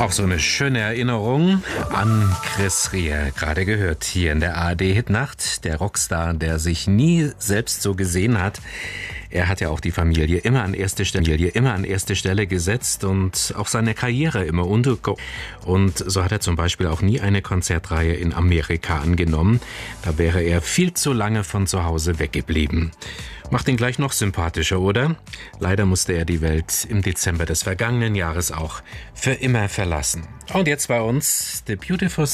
Auch so eine schöne Erinnerung an Chris Rea, gerade gehört hier in der ARD-Hitnacht. Der Rockstar, der sich nie selbst so gesehen hat. Er hat ja auch die Familie immer an erste Stelle gesetzt und auch seine Karriere immer untergeordnet. Und so hat er zum Beispiel auch nie eine Konzertreihe in Amerika angenommen. Da wäre er viel zu lange von zu Hause weggeblieben. Macht ihn gleich noch sympathischer, oder? Leider musste er die Welt im Dezember des vergangenen Jahres auch für immer verlassen. Und jetzt bei uns The Beautiful